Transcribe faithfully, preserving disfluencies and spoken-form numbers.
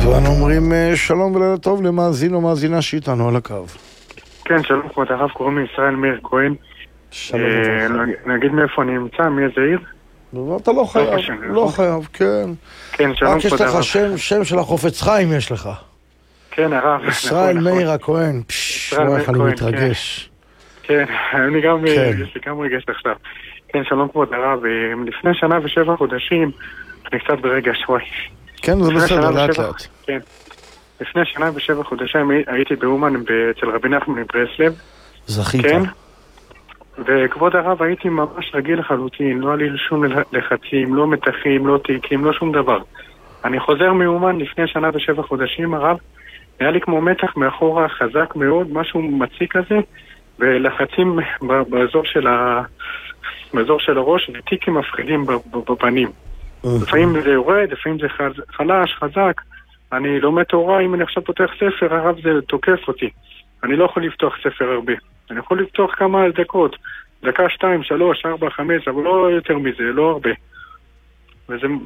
ואנו אומרים שלום ולילה טוב למאזין או מאזינה שאיתנו על הקו. כן, שלום כבוד הרב, קוראים לי ישראל מאיר כהן. שלום וברכה. נגיד מאיפה אני נמצא, מאיזה עיר? אתה לא חייב, לא חייב, כן. כן, שלום רק יש כבוד הרב. לך שם, שם של החופץ חיים יש לך. כן, הרב. ישראל מאיר הכהן. פשש, לא איך אני מתרגש. כן, אני גם, יש לי גם רגש עכשיו. כן, שלום כבוד הרב. לפני שנה ושבע חודשים, אני קצת ברגש, וואי. כן, זה בסדר, לאט לאט. כן. לפני שנה ושבע חודשים הייתי באומן אצל רבי נחמן מברסלב. זכית. כן. וכבוד הרב הייתי ממש רגיל לחלוטין, לא היה לי שום לחצים, לא מתחים, לא תיקים, לא שום דבר. אני חוזר מאומן לפני שנה ושבע חודשים, הרב, היה לי כמו מתח מאחורה חזק מאוד, משהו מציק כזה, ולחצים באזור של, ה... באזור של הראש, וטיקים מפחידים בפנים. לפעמים זה יורד, לפעמים זה חלש, חזק. אני לומד תורה, אם אני עכשיו פותח ספר, הרב זה תוקף אותי. אני לא יכול לפתוח ספר הרבה. אני יכול לפתוח כמה דקות. דקה, שתיים, שלוש, ארבע, חמש, אבל לא יותר מזה, לא הרבה. וזה